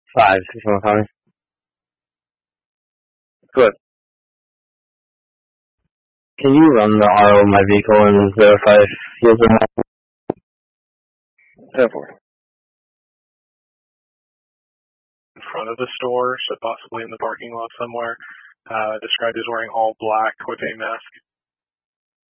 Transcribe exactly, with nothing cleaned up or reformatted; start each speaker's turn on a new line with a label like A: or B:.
A: Five, if you want to call me. Good. Can you run the R O of my vehicle and verify if he has a ten four?
B: In front of the store, so possibly in the parking lot somewhere. Uh, described as wearing all black with a mask.